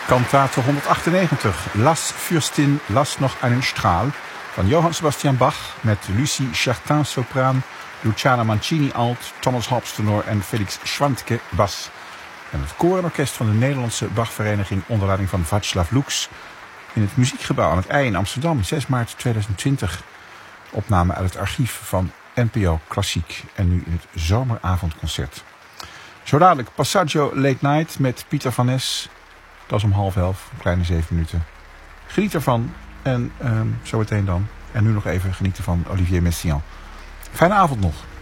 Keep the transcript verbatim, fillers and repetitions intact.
Kantate honderdachtennegentig, Las Fürstin, las nog einen Strahl, van Johann Sebastian Bach met Lucie Chartin sopraan, Luciana Mancini alt, Thomas Hobbs tenor en Felix Schwantke bas. En het koor en orkest van de Nederlandse Bachvereniging onder leiding van Václav Lux in het Muziekgebouw aan het I in Amsterdam, zes maart tweeduizend twintig. Opname uit het archief van N P O Klassiek en nu in het zomeravondconcert. Zo dadelijk Passaggio Late Night met Pieter van Nes. Dat is om half elf, een kleine zeven minuten. Geniet ervan en um, zo meteen dan. En nu nog even genieten van Olivier Messiaen. Fijne avond nog.